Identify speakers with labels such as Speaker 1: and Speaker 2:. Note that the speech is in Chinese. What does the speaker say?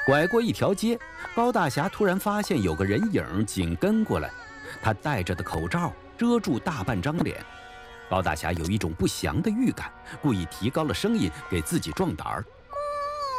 Speaker 1: 拐过一条街，高大侠突然发现有个人影紧跟过来，他戴着的口罩遮住大半张脸。高大侠有一种不祥的预感，故意提高了声音给自己壮胆儿：“